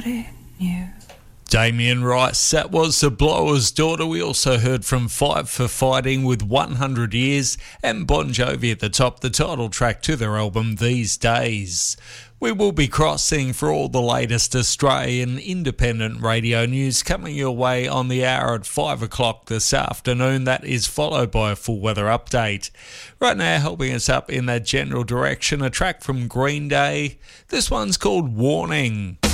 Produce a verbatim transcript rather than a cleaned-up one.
somebody new. Damien Rice, that was The Blower's Daughter. We also heard from Five for Fighting with one hundred years and Bon Jovi at the top, the title track to their album These Days. We will be crossing for all the latest Australian independent radio news coming your way on the hour at five o'clock this afternoon. That is followed by a full weather update. Right now, helping us up in that general direction, a track from Green Day. This one's called Warning.